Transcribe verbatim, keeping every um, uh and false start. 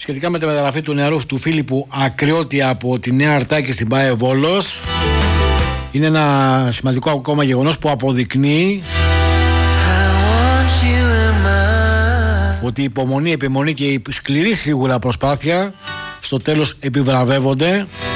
σχετικά με τη μεταγραφή του νεαρού του Φίλιππου Ακριώτη από τη Νέα Αρτάκη στην ΠΑΕ Βόλος. Είναι ένα σημαντικό ακόμα γεγονός που αποδεικνύει ότι η υπομονή, η επιμονή και η σκληρή σίγουρα προσπάθεια στο τέλος επιβραβεύονται.